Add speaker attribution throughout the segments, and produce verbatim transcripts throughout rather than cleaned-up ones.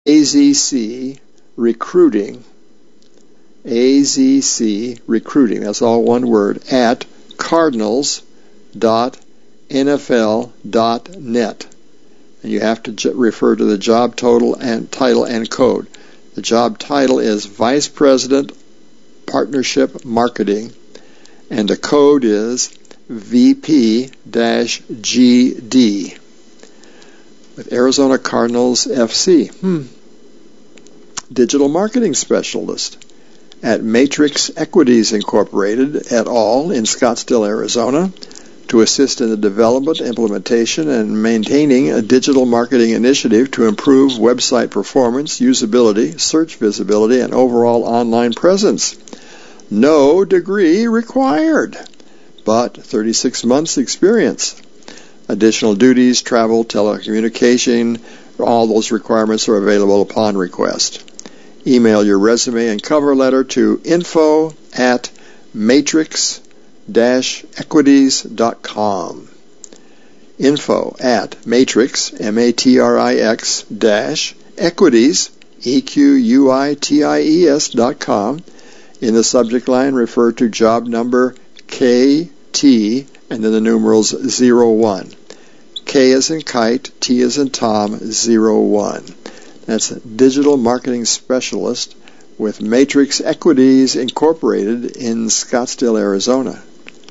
Speaker 1: A Z C Recruiting, A Z C Recruiting, that's all one word, at cardinals dot N F L dot net. And you have to j- refer to the job total and title and code. The job title is Vice President Partnership Marketing, and the code is V P G D with Arizona Cardinals F C. Hmm. Digital Marketing Specialist at Matrix Equities Incorporated et al. In Scottsdale, Arizona, to assist in the development, implementation, and maintaining a digital marketing initiative to improve website performance, usability, search visibility, and overall online presence. No degree required, but thirty-six months experience. Additional duties, travel, telecommunication, all those requirements are available upon request. Email your resume and cover letter to info at matrix equities dot com. Info at matrix, M A T R I X, dash, equities, E Q U I T I E S dot com. In the subject line, refer to job number K T and then the numerals zero one. K as in kite, T as in Tom, zero one. That's a digital marketing specialist with Matrix Equities Incorporated in Scottsdale, Arizona.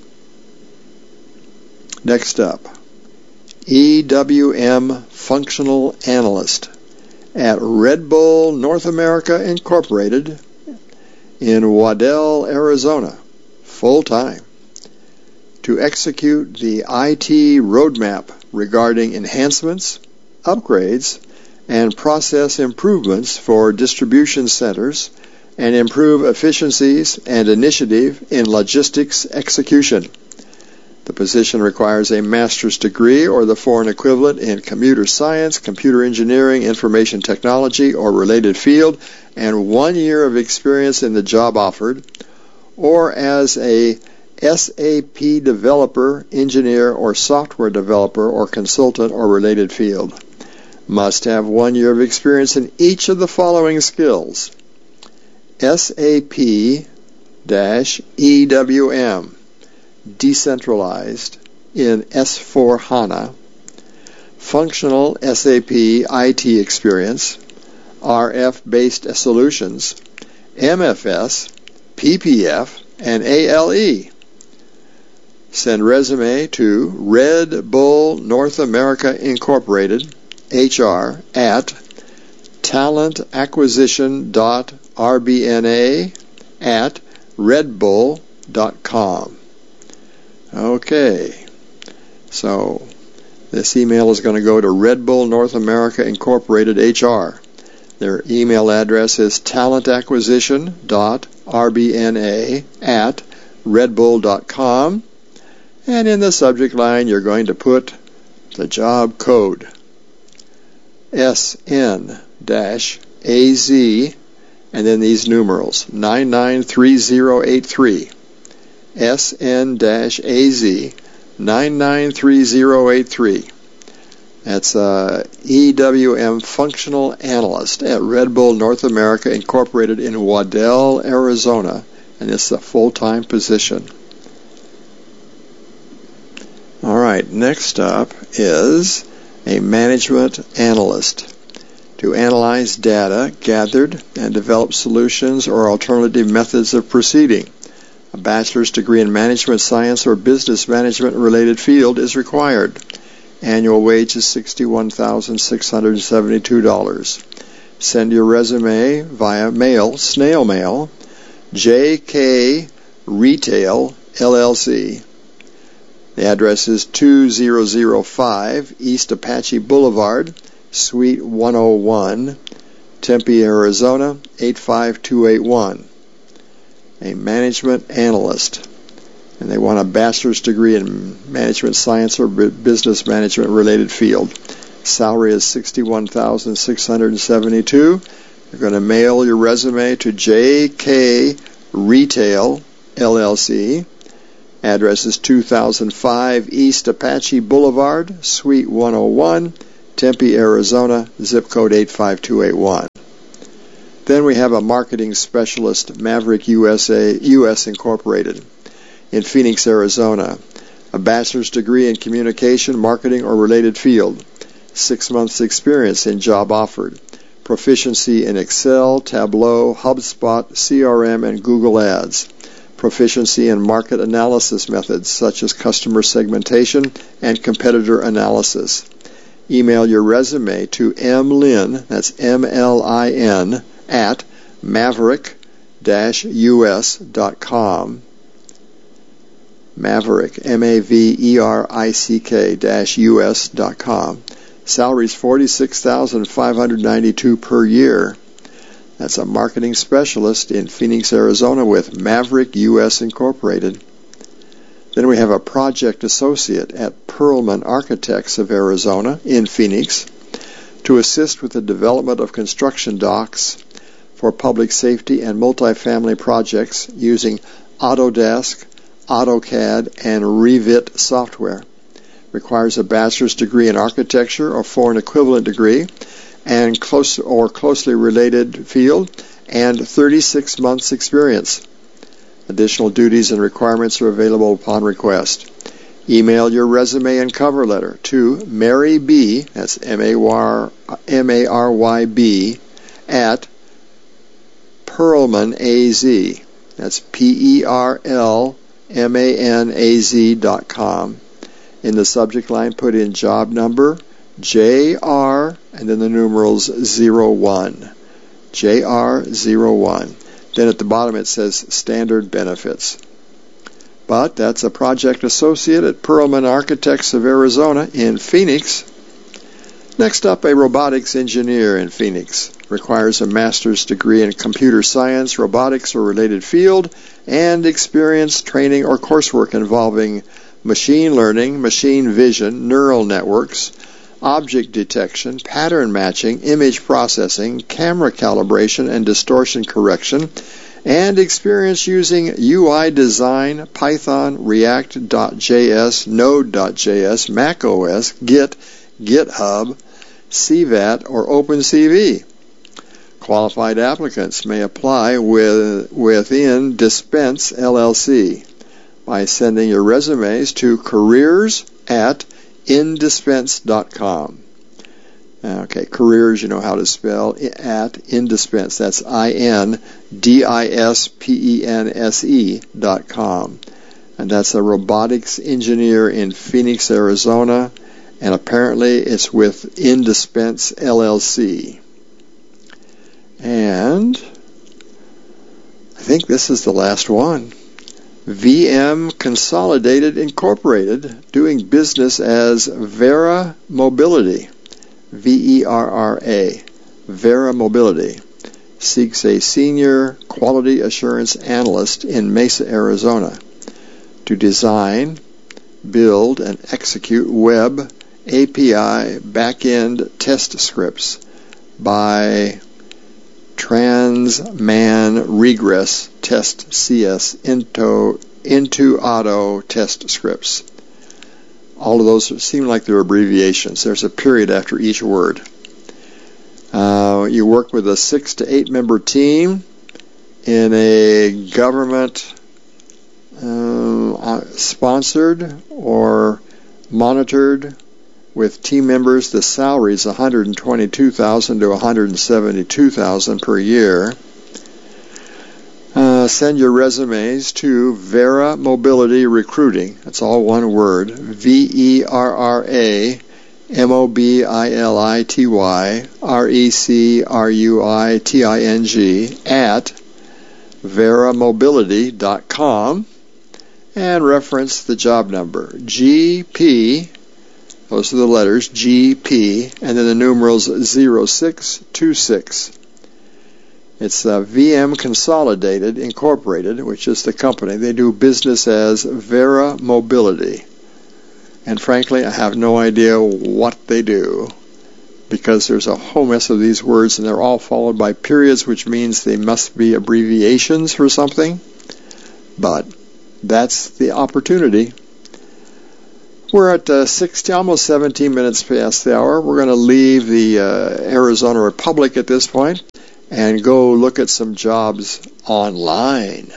Speaker 1: Next up, E W M Functional Analyst at Red Bull North America Incorporated in Waddell, Arizona, full-time, to execute the I T roadmap regarding enhancements, upgrades, and process improvements for distribution centers and improve efficiencies and initiative in logistics execution. The position requires a master's degree or the foreign equivalent in computer science, computer engineering, information technology, or related field, and one year of experience in the job offered, or as a S A P developer, engineer, or software developer, or consultant, or related field. Must have one year of experience in each of the following skills: S A P E W M, decentralized in S four HANA, functional S A P I T experience, R F-based solutions, M F S, P P F, and A L E. Send resume to Red Bull North America Incorporated, H R, at talent acquisition dot R B N A at redbull dot com. Okay, so this email is going to go to Red Bull North America Incorporated, H R. Their email address is talent acquisition dot R B N A at redbull dot com. And in the subject line, you're going to put the job code, S N A Z, and then these numerals, nine nine three zero eight three. S N A Z nine nine three zero eight three. That's uh, E W M Functional Analyst at Red Bull North America Incorporated in Waddell, Arizona, and it's a full-time position. All right, next up is a management analyst to analyze data gathered and develop solutions or alternative methods of proceeding. A bachelor's degree in management science or business management related field is required. Annual wage is sixty-one thousand six hundred seventy-two dollars. Send your resume via mail, snail mail, J K Retail, L L C. The address is two thousand five East Apache Boulevard, Suite one oh one, Tempe, Arizona, eight five two eight one. A management analyst, and they want a bachelor's degree in management science or business management related field. Salary is sixty-one thousand six hundred seventy-two dollars. You're going to mail your resume to J K Retail, L L C. Address is two thousand five East Apache Boulevard, Suite one oh one, Tempe, Arizona, zip code eight five two eight one. Then we have a marketing specialist, Maverick U S A, U S Incorporated, in Phoenix, Arizona. A bachelor's degree in communication, marketing, or related field. Six months experience in job offered. Proficiency in Excel, Tableau, HubSpot, C R M, and Google Ads. Proficiency in market analysis methods such as customer segmentation and competitor analysis. Email your resume to mlin, that's M L I N, at maverick dash U S dot com. Maverick, M A V E R I C K dash U S dot com. Salary is forty-six thousand five hundred ninety-two dollars per year. That's a marketing specialist in Phoenix, Arizona with Maverick U S Incorporated. Then we have a project associate at Perlman Architects of Arizona in Phoenix to assist with the development of construction docks for public safety and multifamily projects using Autodesk, AutoCAD, and Revit software. Requires a bachelor's degree in architecture or foreign equivalent degree and close or closely related field and thirty-six months experience. Additional duties and requirements are available upon request. Email your resume and cover letter to Mary B, that's M A R Y B, at Perlman A Z, that's P E R L M A N A Z dot com. In the subject line, put in job number, J R, and then the numerals zero one. J R zero one. Then at the bottom it says standard benefits. But that's a project associate at Perlman Architects of Arizona in Phoenix. Next up, a robotics engineer in Phoenix. Requires a master's degree in computer science, robotics, or related field, and experience, training, or coursework involving machine learning, machine vision, neural networks, object detection, pattern matching, image processing, camera calibration and distortion correction, and experience using U I design, Python, React.js, Node.js, macOS, Git, GitHub, C VAT, or OpenCV. Qualified applicants may apply with, within Dispense L L C by sending your resumes to careers at indispense dot com. Okay, careers, you know how to spell, at indispense. That's I N D I S P E N S E dot com. And that's a robotics engineer in Phoenix, Arizona, and apparently it's with Indispense L L C. And I think this is the last one. V M Consolidated Incorporated, doing business as Verra Mobility, V E R R A, Verra Mobility, seeks a senior quality assurance analyst in Mesa, Arizona, to design, build, and execute web, A P I, back-end test scripts by Trans-Man Regress Test C S into, into Auto Test Scripts. All of those seem like they're abbreviations. There's a period after each word. Uh, you work with a six to eight member team in a government uh, sponsored or monitored with team members. The salary is one hundred twenty-two thousand dollars to one hundred seventy-two thousand dollars per year. Uh, send your resumes to Verra Mobility Recruiting. That's all one word. V E R R A M O B I L I T Y R E C R U I T I N G at verra mobility dot com and reference the job number G P. Those are the letters, G P, and then the numerals zero six two six. It's uh, V M Consolidated Incorporated, which is the company. They do business as Verra Mobility. And frankly, I have no idea what they do, because there's a whole mess of these words, and they're all followed by periods, which means they must be abbreviations for something. But that's the opportunity. We're at uh, sixty, almost seventeen minutes past the hour. We're going to leave the uh, Arizona Republic at this point and go look at some jobs online.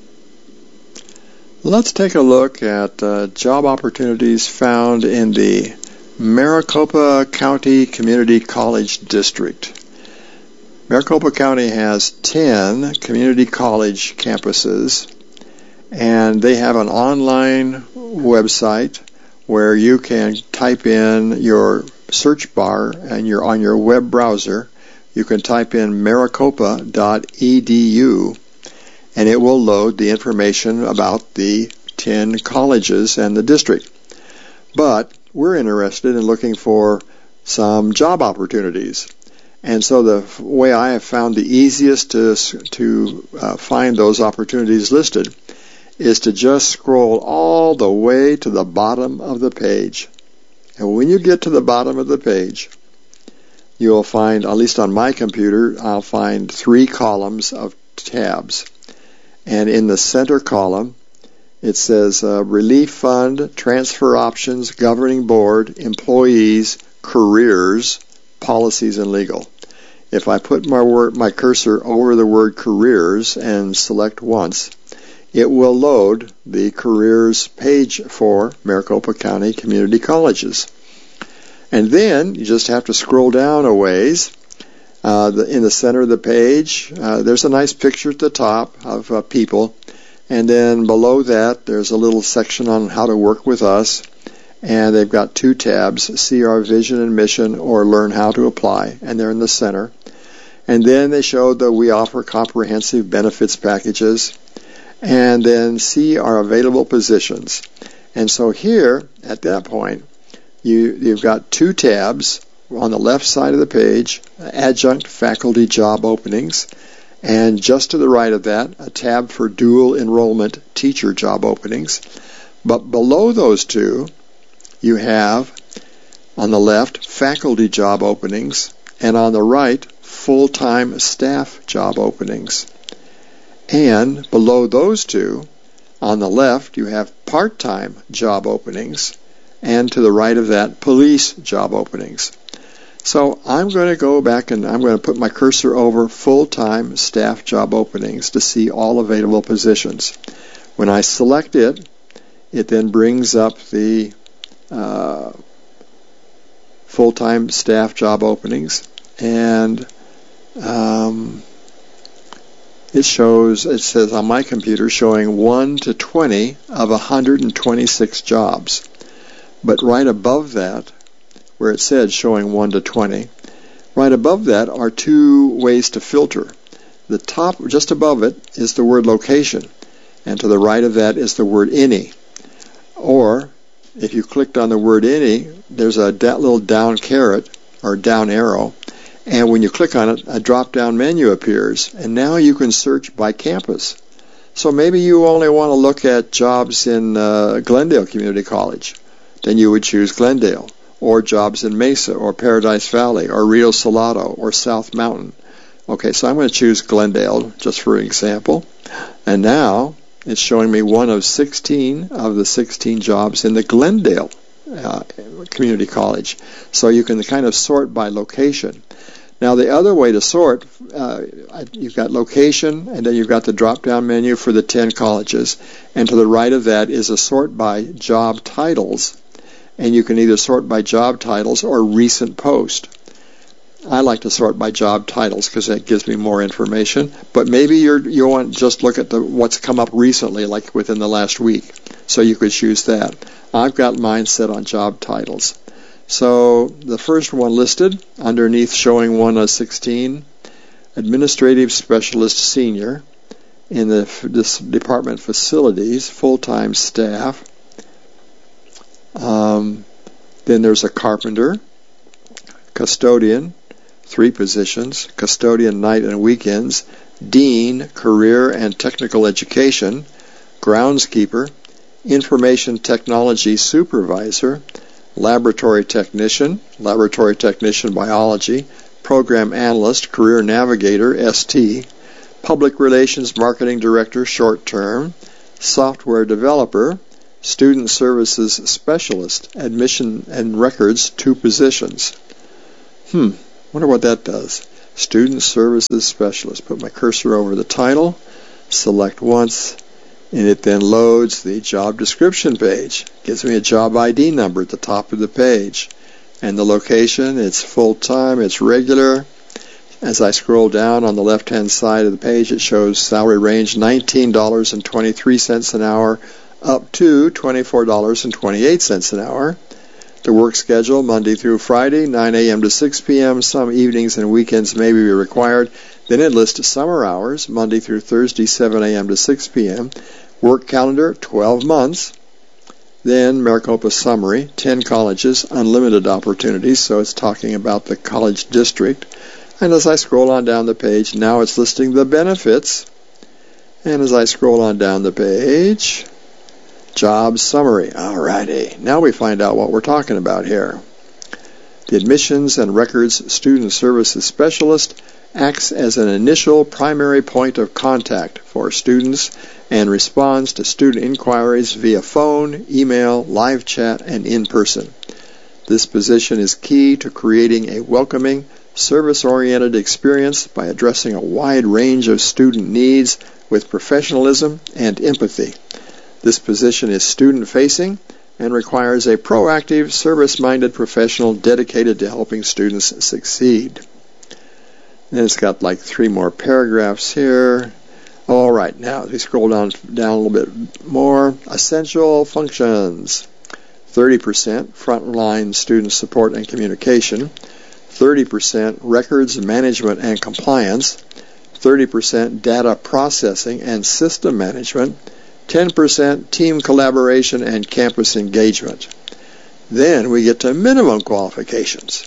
Speaker 1: Let's take a look at uh, job opportunities found in the Maricopa County Community College District. Maricopa County has ten community college campuses, and they have an online website where you can type in your search bar and you're on your web browser. You can type in maricopa dot e d u, and it will load the information about the ten colleges and the district. But we're interested in looking for some job opportunities. And so the way I have found the easiest to, to uh, find those opportunities listed is to just scroll all the way to the bottom of the page. And when you get to the bottom of the page, you'll find, at least on my computer, I'll find three columns of tabs. And in the center column, it says uh, Relief Fund, Transfer Options, Governing Board, Employees, Careers, Policies, and Legal. If I put my word, my cursor over the word Careers and select once, it will load the careers page for Maricopa County Community Colleges. And then you just have to scroll down a ways. Uh, the, in the center of the page, uh, there's a nice picture at the top of uh, people. And then below that, there's a little section on how to work with us. And they've got two tabs, See Our Vision and Mission or Learn How to Apply. And they're in the center. And then they showed that we offer comprehensive benefits packages. And then see our available positions. And so here, at that point, you, you've got two tabs on the left side of the page, adjunct faculty job openings, and just to the right of that, a tab for dual enrollment teacher job openings. But below those two, you have, on the left, faculty job openings, and on the right, full-time staff job openings. And below those two, on the left, you have part-time job openings, and to the right of that, police job openings. So I'm going to go back and I'm going to put my cursor over full-time staff job openings to see all available positions. When I select it, it then brings up the uh, full-time staff job openings, and um, it shows, it says on my computer, showing one to twenty of one hundred twenty-six jobs. But right above that, where it said showing one to twenty, right above that are two ways to filter. The top, just above it, is the word location, and to the right of that is the word any. Or, if you clicked on the word any, there's a da- little down caret, or down arrow, and when you click on it, a drop-down menu appears, and now you can search by campus. So maybe you only want to look at jobs in uh, Glendale Community College. Then you would choose Glendale, or jobs in Mesa, or Paradise Valley, or Rio Salado, or South Mountain. Okay, so I'm going to choose Glendale, just for example. And now, it's showing me one of sixteen of the sixteen jobs in the Glendale uh, Community College. So you can kind of sort by location. Now, the other way to sort, uh, you've got location, and then you've got the drop-down menu for the ten colleges. And to the right of that is a sort by job titles. And you can either sort by job titles or recent post. I like to sort by job titles because that gives me more information. But maybe you're, you want to just look at the what's come up recently, like within the last week. So you could choose that. I've got mine set on job titles. So the first one listed, underneath showing one of sixteen, Administrative Specialist Senior in the this department facilities, full-time staff. Um, then there's a carpenter, custodian, three positions, custodian night and weekends, dean, career and technical education, groundskeeper, information technology supervisor, laboratory technician, laboratory technician biology, program analyst, career navigator, S T, public relations marketing director short term, software developer, Student Services Specialist, Admission and Records, two positions. Hmm, wonder what that does. Student Services Specialist. Put my cursor over the title, select once, and it then loads the job description page. Gives me a job I D number at the top of the page. And the location, it's full-time, it's regular. As I scroll down on the left-hand side of the page, it shows salary range nineteen dollars and twenty-three cents an hour up to twenty-four dollars and twenty-eight cents an hour. The work schedule, Monday through Friday, nine a.m. to six p.m. Some evenings and weekends may be required. Then it lists summer hours, Monday through Thursday, seven a.m. to six p.m. Work calendar, twelve months. Then Maricopa summary, ten colleges, unlimited opportunities. So it's talking about the college district. And as I scroll on down the page, now it's listing the benefits. And as I scroll on down the page, job summary. Alrighty, now we find out what we're talking about here. The Admissions and Records Student Services Specialist acts as an initial primary point of contact for students and responds to student inquiries via phone, email, live chat, and in person. This position is key to creating a welcoming, service-oriented experience by addressing a wide range of student needs with professionalism and empathy. This position is student-facing and requires a proactive, service-minded professional dedicated to helping students succeed. And it's got like three more paragraphs here. All right, now as we scroll down, down a little bit more, essential functions. thirty percent frontline student support and communication, thirty percent records management and compliance, thirty percent data processing and system management, ten percent team collaboration and campus engagement. Then we get to minimum qualifications.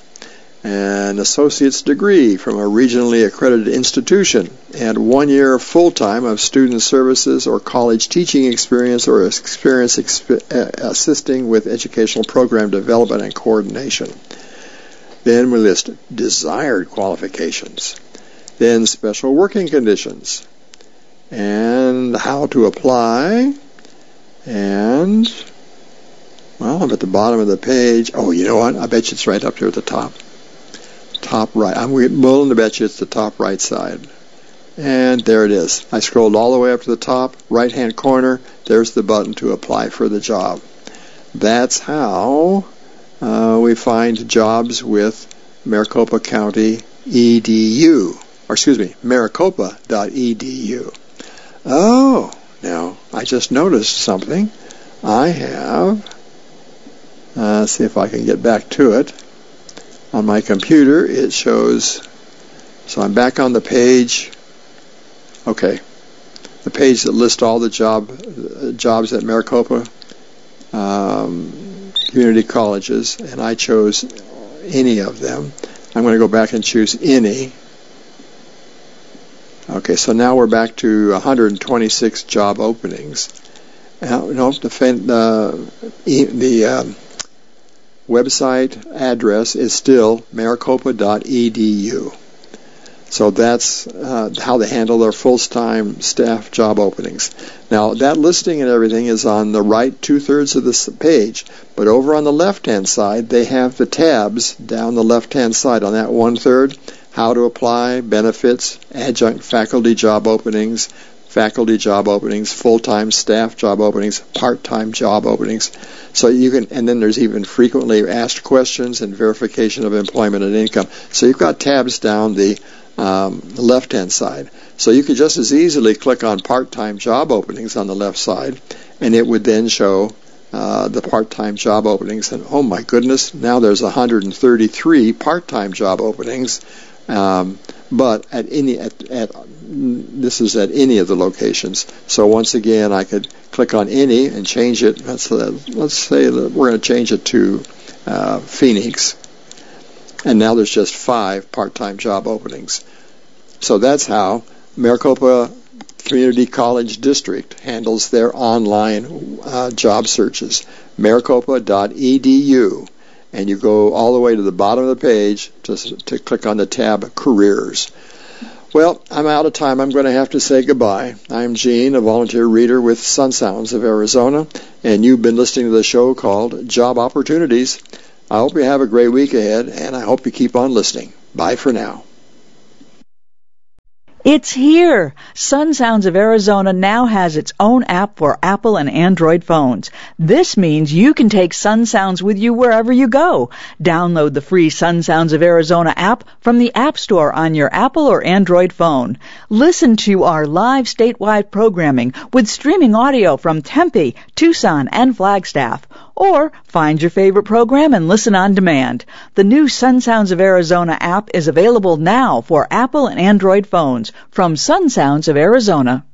Speaker 1: An associate's degree from a regionally accredited institution and one year full-time of student services or college teaching experience or experience exp- assisting with educational program development and coordination. Then we list desired qualifications. Then special working conditions and how to apply. And, well, I'm at the bottom of the page. Oh, you know what? I bet you it's right up here at the top. Top right. I'm willing to bet you it's the top right side. And there it is. I scrolled all the way up to the top, right-hand corner. There's the button to apply for the job. That's how uh, we find jobs with Maricopa County E D U. Or excuse me, maricopa dot e d u. Oh, now I just noticed something. I have, uh, let's see if I can get back to it. On my computer, it shows, so I'm back on the page, okay, the page that lists all the job uh, jobs at Maricopa um, community colleges, and I chose any of them. I'm going to go back and choose any. Okay, so now we're back to one hundred twenty-six job openings. Now, no, the, uh, the um, website address is still maricopa dot e d u. So that's uh, how they handle their full-time staff job openings. Now, that listing and everything is on the right two-thirds of this page, but over on the left-hand side, they have the tabs down the left-hand side on that one-third. How to apply, benefits, adjunct faculty job openings, faculty job openings, full-time staff job openings, part-time job openings. So you can, and then there's even frequently asked questions and verification of employment and income. So you've got tabs down the um, left-hand side. So you could just as easily click on part-time job openings on the left side, and it would then show uh, the part-time job openings. And oh my goodness, now there's one hundred thirty-three part-time job openings. Um, but at any at, at this is at any of the locations. So once again, I could click on any and change it. Let's uh, let's say that we're going to change it to uh, Phoenix, and now there's just five part-time job openings. So that's how Maricopa Community College District handles their online uh, job searches. maricopa dot e d u. And you go all the way to the bottom of the page to, to click on the tab Careers. Well, I'm out of time. I'm going to have to say goodbye. I'm Gene, a volunteer reader with Sun Sounds of Arizona, and you've been listening to the show called Job Opportunities. I hope you have a great week ahead, and I hope you keep on listening. Bye for now.
Speaker 2: It's here! Sun Sounds of Arizona now has its own app for Apple and Android phones. This means you can take Sun Sounds with you wherever you go. Download the free Sun Sounds of Arizona app from the App Store on your Apple or Android phone. Listen to our live statewide programming with streaming audio from Tempe, Tucson, and Flagstaff. Or find your favorite program and listen on demand. The new Sun Sounds of Arizona app is available now for Apple and Android phones from Sun Sounds of Arizona.